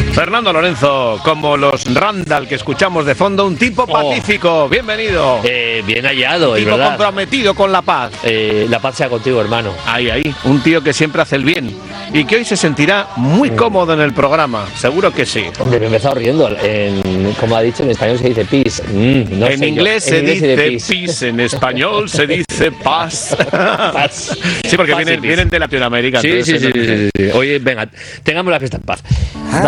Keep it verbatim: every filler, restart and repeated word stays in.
Fernando Lorenzo, como los Randall que escuchamos de fondo, un tipo pacífico. Oh. Bienvenido. Eh, bien hallado, un tipo ¿verdad? comprometido con la paz. Eh, la paz sea contigo, hermano. Ahí, ahí. Un tío que siempre hace el bien y que hoy se sentirá muy cómodo en el programa. Seguro que sí. Hombre, me he empezado riendo. En, como ha dicho, en español se dice peace. Mm, no en, sé inglés en se inglés dice peace. peace, en español se dice paz. Paz. Sí, porque Paz vienen, vienen de Latinoamérica. Sí, sí, sí, no... sí, sí, sí. Oye, venga, tengamos la fiesta en paz.